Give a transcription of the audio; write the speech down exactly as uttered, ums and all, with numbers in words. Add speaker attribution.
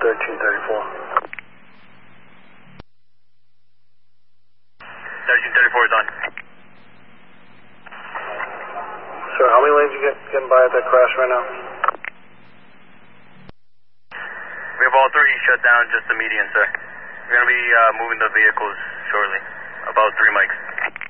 Speaker 1: thirteen thirty-four.
Speaker 2: thirteen thirty-four is on.
Speaker 1: Sir, how many lanes you get, getting by at that crash right now?
Speaker 2: We have all three shut down, just the median, sir. We're going to be uh, moving the vehicles shortly. About three mics.